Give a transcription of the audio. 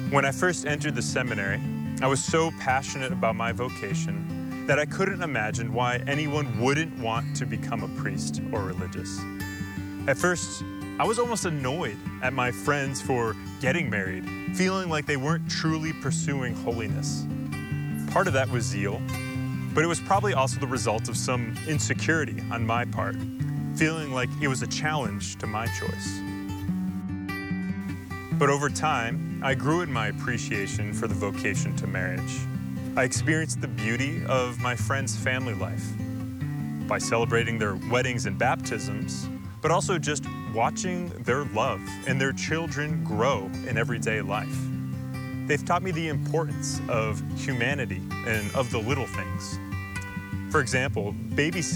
When I first entered the seminary, I was so passionate about my vocation that I couldn't imagine why anyone wouldn't want to become a priest or religious. At first, I was almost annoyed at my friends for getting married, feeling like they weren't truly pursuing holiness. Part of that was zeal, but it was probably also the result of some insecurity on my part, feeling like it was a challenge to my choice. But over time, I grew in my appreciation for the vocation to marriage. I experienced the beauty of my friends' family life by celebrating their weddings and baptisms, but also just watching their love and their children grow in everyday life. They've taught me the importance of humanity and of the little things. For example, babysitting